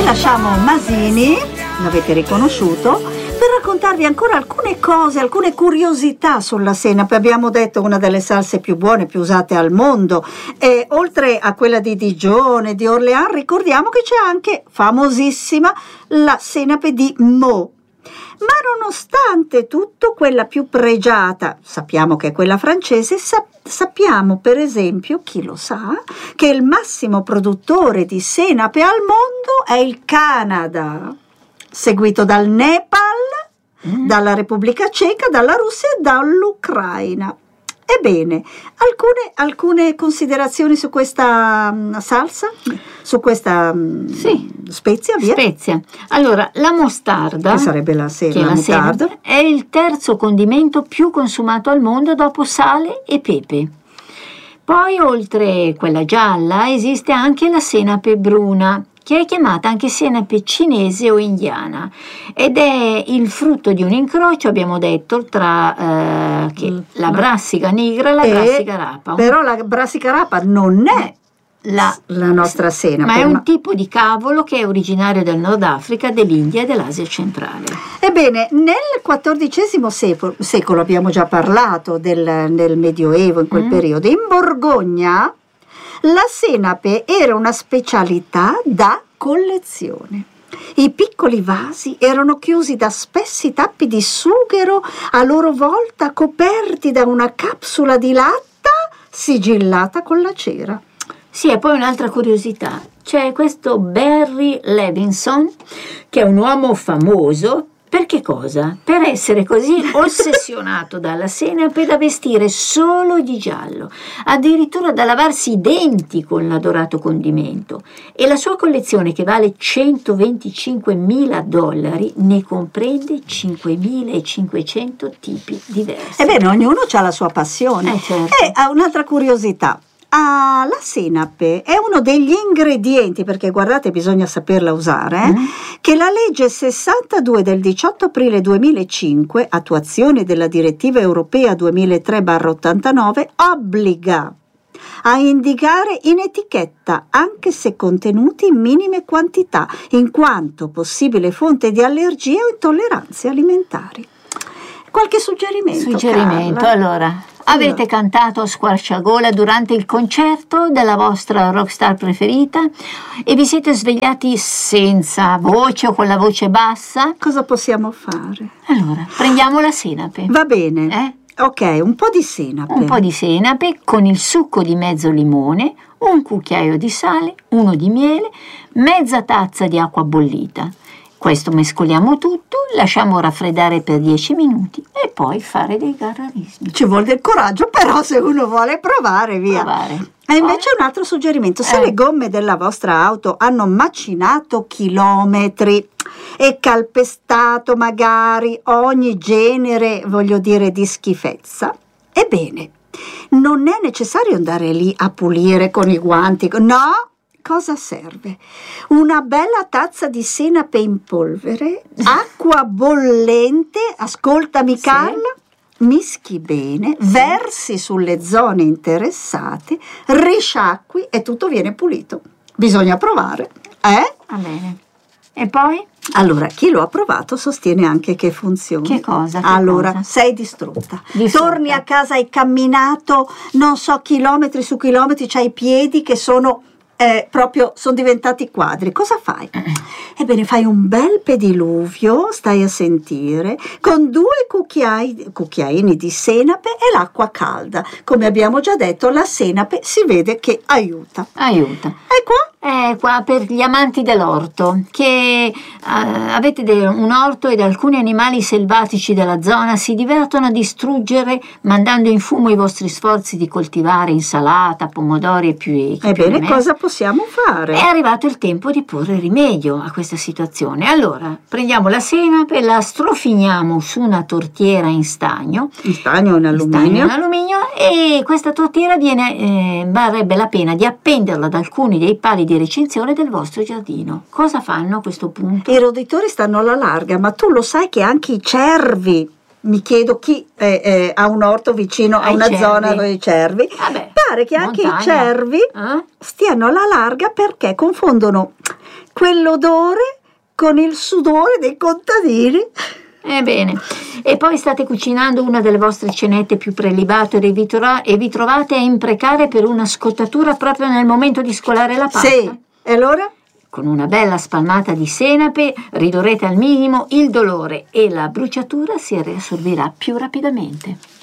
lasciamo Masini, l'avete riconosciuto, per raccontarvi ancora alcune cose, alcune curiosità sulla senape. Abbiamo detto una delle salse più buone, più usate al mondo, e oltre a quella di Digione, di Orléans, ricordiamo che c'è anche, famosissima, la senape di Meaux. Ma nonostante tutto, quella più pregiata, sappiamo che è quella francese, sappiamo per esempio, chi lo sa, che il massimo produttore di senape al mondo è il Canada, seguito dal Nepal, dalla Repubblica Ceca, dalla Russia e dall'Ucraina. Ebbene, alcune considerazioni su questa salsa? Su questa spezia? Via? Spezia. Allora, la mostarda, che sarebbe la mostarda, è il terzo condimento più consumato al mondo dopo sale e pepe. Poi, oltre quella gialla, esiste anche la senape bruna, che è chiamata anche senape cinese o indiana, ed è il frutto di un incrocio, abbiamo detto, tra la brassica nigra e la brassica rapa. Però la brassica rapa non è la nostra senape, ma è un tipo di cavolo che è originario del Nord Africa, dell'India e dell'Asia centrale. Ebbene, nel XIV secolo abbiamo già parlato del Medioevo, in quel periodo, in Borgogna la senape era una specialità da collezione. I piccoli vasi erano chiusi da spessi tappi di sughero, a loro volta coperti da una capsula di latta sigillata con la cera. Sì, e poi un'altra curiosità. C'è questo Barry Levinson, che è un uomo famoso. Per che cosa? Per essere così ossessionato dalla senape da vestire solo di giallo, addirittura da lavarsi i denti con l'adorato condimento. E la sua collezione, che vale $125.000, ne comprende 5.500 tipi diversi. Ebbene, ognuno ha la sua passione. Certo. E ha un'altra curiosità. La senape è uno degli ingredienti, perché guardate, bisogna saperla usare, che la legge 62 del 18 aprile 2005, attuazione della direttiva europea 2003/89, obbliga a indicare in etichetta, anche se contenuti in minime quantità, in quanto possibile fonte di allergie o intolleranze alimentari. Qualche suggerimento? Carla? Allora, avete cantato a squarciagola durante il concerto della vostra rockstar preferita e vi siete svegliati senza voce o con la voce bassa? Cosa possiamo fare? Allora, prendiamo la senape. Va bene. Ok, un po' di senape. Un po' di senape con il succo di mezzo limone, un cucchiaio di sale, uno di miele, mezza tazza di acqua bollita. Questo mescoliamo tutto, lasciamo raffreddare per 10 minuti e poi fare dei garrarismi. Ci vuole del coraggio, però se uno vuole provare, via. E invece un altro suggerimento: se le gomme della vostra auto hanno macinato chilometri e calpestato magari ogni genere, voglio dire, di schifezza, ebbene, non è necessario andare lì a pulire con i guanti, no? Cosa serve? Una bella tazza di senape in polvere, acqua bollente, ascoltami Carla, mischi bene, versi sulle zone interessate, risciacqui e tutto viene pulito. Bisogna provare, Va bene. E poi? Allora, chi lo ha provato sostiene anche che funzioni. Che cosa? Allora, sei distrutta. Torni a casa, hai camminato, non so, chilometri su chilometri, c'hai i piedi che sono sono diventati quadri. Cosa fai? Ebbene, fai un bel pediluvio, stai a sentire, con 2 cucchiaini di senape e l'acqua calda. Come abbiamo già detto, la senape si vede che aiuta. E qua? Qua per gli amanti dell'orto, che avete un orto ed alcuni animali selvatici della zona si divertono a distruggere mandando in fumo i vostri sforzi di coltivare insalata, pomodori e più echi. Ebbene, cosa possiamo fare? È arrivato il tempo di porre rimedio a questa situazione. Allora, prendiamo la senape, la strofiniamo su una tortiera in stagno. In stagno o in alluminio? E questa tortiera varrebbe la pena di appenderla ad alcuni dei pali di recinzione del vostro giardino. Cosa fanno a questo punto? I roditori stanno alla larga, ma tu lo sai che anche i cervi, mi chiedo chi ha un orto vicino a una zona dove i cervi, pare che anche Montagna. i cervi stiano alla larga perché confondono quell'odore con il sudore dei contadini. Ebbene, e poi state cucinando una delle vostre cenette più prelibate e vi trovate a imprecare per una scottatura proprio nel momento di scolare la pasta? Sì, e allora? Con una bella spalmata di senape ridurrete al minimo il dolore e la bruciatura si riassorbirà più rapidamente.